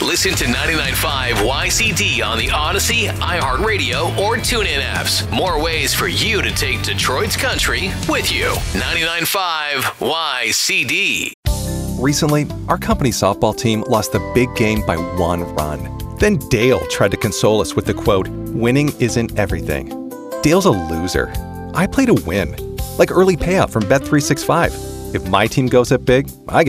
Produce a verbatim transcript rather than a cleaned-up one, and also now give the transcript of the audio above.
Listen to ninety-nine point five Y C D on the Odyssey, iHeartRadio, or TuneIn apps. More ways for you to take Detroit's country with you. ninety-nine point five Y C D. Recently, our company softball team lost the big game by one run. Then Dale tried to console us with the quote, "Winning isn't everything." Dale's a loser. I play to win, like early payout from Bet three sixty-five. If my team goes up big, I get